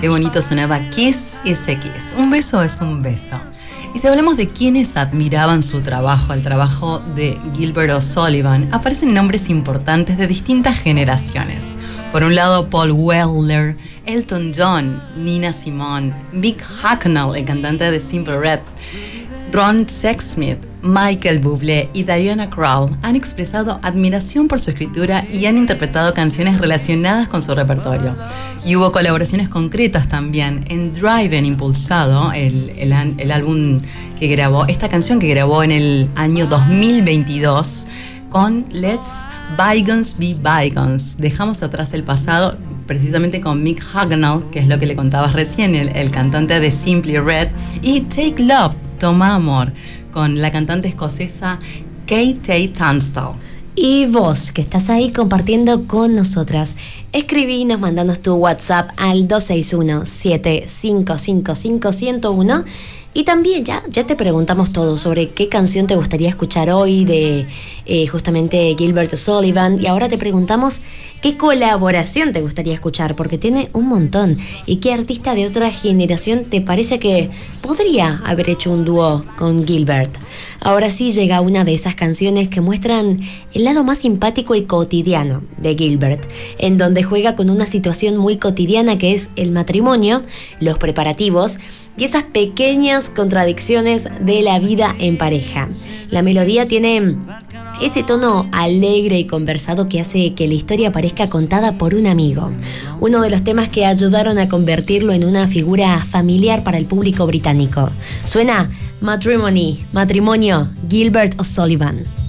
Qué bonito sonaba Kiss ese Kiss. Un beso es un beso. Y si hablamos de quienes admiraban su trabajo, el trabajo de Gilbert O'Sullivan, aparecen nombres importantes de distintas generaciones. Por un lado, Paul Weller, Elton John, Nina Simone, Mick Hucknall, el cantante de Simple Red, Ron Sexsmith, Michael Bublé y Diana Krall han expresado admiración por su escritura y han interpretado canciones relacionadas con su repertorio. Y hubo colaboraciones concretas también en Driven Impulsado, el álbum que grabó, esta canción que grabó en el año 2022 con Let's Bygones Be Bygones. Dejamos atrás el pasado, precisamente con Mick Hucknall, que es lo que le contabas recién, el cantante de Simply Red, y Take Love, Toma Amor, con la cantante escocesa Kate Tunstall. Y vos, que estás ahí compartiendo con nosotras, escribinos, mandanos tu WhatsApp al 261-7555-101. Y también ya te preguntamos todo sobre qué canción te gustaría escuchar hoy de justamente Gilbert O'Sullivan. Y ahora te preguntamos qué colaboración te gustaría escuchar, porque tiene un montón. ¿Y qué artista de otra generación te parece que podría haber hecho un dúo con Gilbert? Ahora sí llega una de esas canciones que muestran el lado más simpático y cotidiano de Gilbert, en donde juega con una situación muy cotidiana que es el matrimonio, los preparativos y esas pequeñas contradicciones de la vida en pareja. La melodía tiene ese tono alegre y conversado que hace que la historia parezca contada por un amigo. Uno de los temas que ayudaron a convertirlo en una figura familiar para el público británico. Suena Matrimony, Matrimonio, Gilbert O'Sullivan.